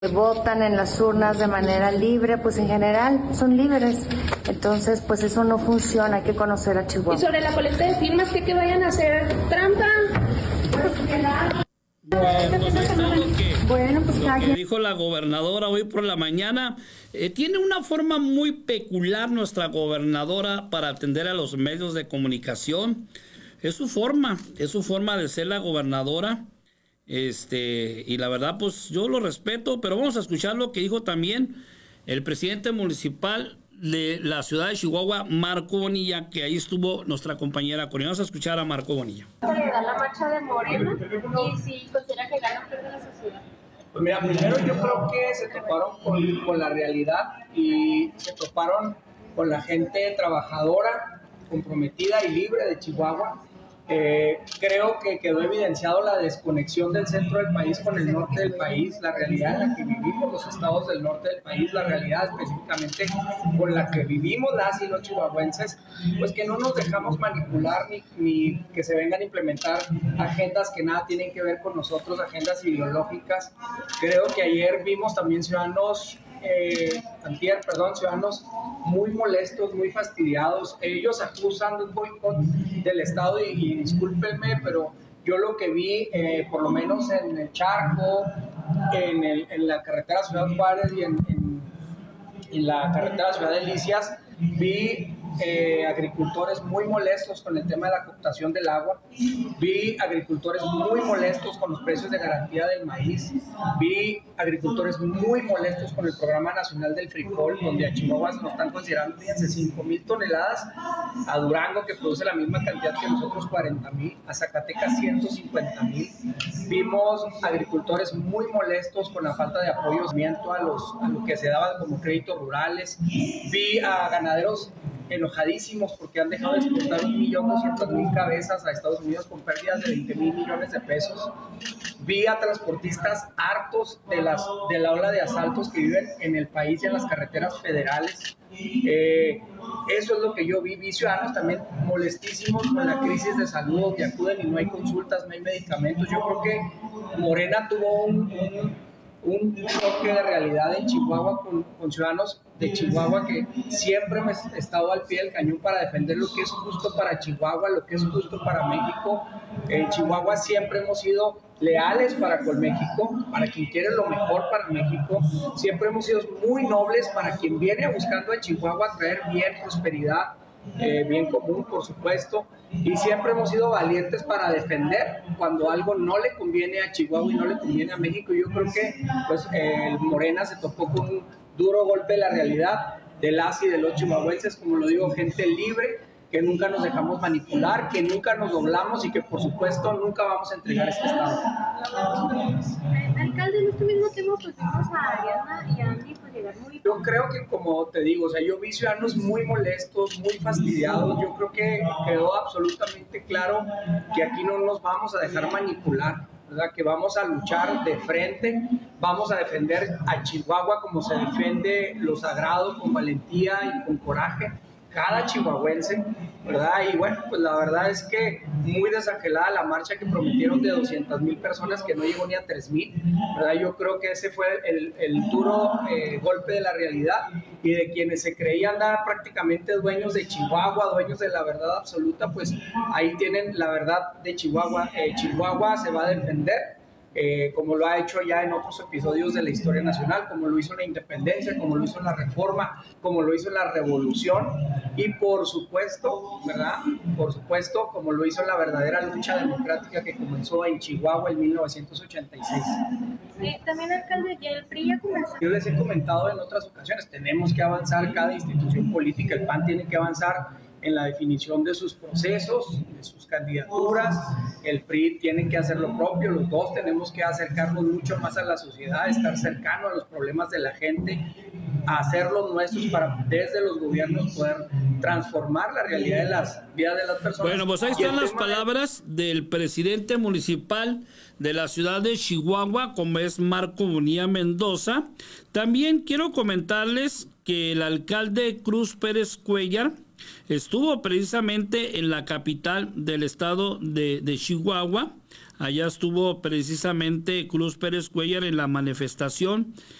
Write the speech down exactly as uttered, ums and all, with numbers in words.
votan en las urnas de manera libre, pues en general son libres. Entonces, pues eso no funciona, hay que conocer a Chihuahua. Y sobre la colecta de firmas, ¿qué que vayan a hacer trampa? Bueno, pues es algo que, Bueno, pues lo que dijo la gobernadora hoy por la mañana. Eh, tiene una forma muy peculiar nuestra gobernadora para atender a los medios de comunicación. Es su forma, es su forma de ser la gobernadora. Este, y la verdad, pues yo lo respeto, pero vamos a escuchar lo que dijo también el presidente municipal de la ciudad de Chihuahua, Marco Bonilla, que ahí estuvo nuestra compañera Corina. Vamos a escuchar a Marco Bonilla. ¿Celebrar la marcha de Morena? Y si considera que gana o pierde la sociedad. Pues mira, primero yo creo que se toparon con, con la realidad y se toparon con la gente trabajadora, comprometida y libre de Chihuahua. Eh, creo que quedó evidenciado la desconexión del centro del país con el norte del país, la realidad en la que vivimos los estados del norte del país, la realidad específicamente con la que vivimos las y los chihuahuenses, pues que no nos dejamos manipular ni, ni que se vengan a implementar agendas que nada tienen que ver con nosotros, agendas ideológicas. Creo que ayer vimos también ciudadanos Eh, antier, perdón, ciudadanos muy molestos, muy fastidiados. Ellos acusan de un boicot del Estado y, y discúlpenme, pero yo lo que vi, eh, por lo menos en el Charco, en, el, en la carretera Ciudad Juárez y en, en, en la carretera Ciudad Delicias, vi eh, agricultores muy molestos con el tema de la captación del agua, vi agricultores muy molestos con los precios de garantía del maíz, vi agricultores muy molestos con el Programa Nacional del Frijol, donde a Chihuahua nos están considerando, fíjense, cinco mil toneladas, a Durango, que produce la misma cantidad que nosotros, cuarenta mil, a Zacatecas, ciento cincuenta mil. Vimos agricultores muy molestos con la falta de apoyo a, los, a lo que se daba como créditos rurales. Vi a ganaderos enojadísimos porque han dejado de exportar un millón doscientas mil cabezas a Estados Unidos con pérdidas de veinte mil millones de pesos. Vi a transportistas hartos de, las, de la ola de asaltos que viven en el país y en las carreteras federales. Eh, eso es lo que yo vi. Vi ciudadanos también molestísimos con la crisis de salud, que acuden y no hay consultas, no hay medicamentos. Yo creo que Morena tuvo un, un un choque de realidad en Chihuahua con, con ciudadanos de Chihuahua que siempre me he estado al pie del cañón para defender lo que es justo para Chihuahua, lo que es justo para México. En Chihuahua siempre hemos sido leales para con México, para quien quiere lo mejor para México. Siempre hemos sido muy nobles para quien viene buscando a Chihuahua a traer bien, prosperidad, Eh, bien común, por supuesto, y siempre hemos sido valientes para defender cuando algo no le conviene a Chihuahua y no le conviene a México. Yo creo que pues eh, el Morena se topó con un duro golpe de la realidad de las y de los chihuahuenses, como lo digo, gente libre, que nunca nos dejamos manipular, que nunca nos doblamos y que por supuesto nunca vamos a entregar este estado. Alcalde, en este mismo tema pues vimos a Ariadna y a Andy pues llegar muy... Yo creo que, como te digo, o sea, yo vi ciudadanos muy molestos, muy fastidiados. Yo creo que quedó absolutamente claro que aquí no nos vamos a dejar manipular, ¿verdad? Que vamos a luchar de frente, vamos a defender a Chihuahua como se defiende lo sagrado, con valentía y con coraje, cada chihuahuense, ¿verdad? Y bueno, pues la verdad es que muy desangelada la marcha que prometieron de doscientas mil personas, que no llegó ni a tres mil, ¿verdad? Yo creo que ese fue el, el duro eh, golpe de la realidad y de quienes se creían dar prácticamente dueños de Chihuahua, dueños de la verdad absoluta, pues ahí tienen la verdad de Chihuahua. Eh, Chihuahua se va a defender. Eh, como lo ha hecho ya en otros episodios de la historia nacional, como lo hizo en la independencia, como lo hizo en la reforma, como lo hizo en la revolución y por supuesto, ¿verdad? Por supuesto, como lo hizo en la verdadera lucha democrática que comenzó en Chihuahua en mil novecientos ochenta y seis. Sí, también, alcalde, ya el P R I ya comenzó. Yo les he comentado en otras ocasiones, tenemos que avanzar, cada institución política, el P A N tiene que avanzar en la definición de sus procesos, de sus candidaturas. El P R I tiene que hacer lo propio, los dos tenemos que acercarnos mucho más a la sociedad, estar cercano a los problemas de la gente, a hacerlos nuestros para desde los gobiernos poder transformar la realidad de las vidas de las personas. Bueno, pues ahí están las palabras del presidente municipal de la ciudad de Chihuahua, como es Marco Bonilla Mendoza. También quiero comentarles que el alcalde Cruz Pérez Cuellar Estuvo precisamente en la capital del estado de, de Chihuahua. Allá estuvo precisamente Cruz Pérez Cuellar en la manifestación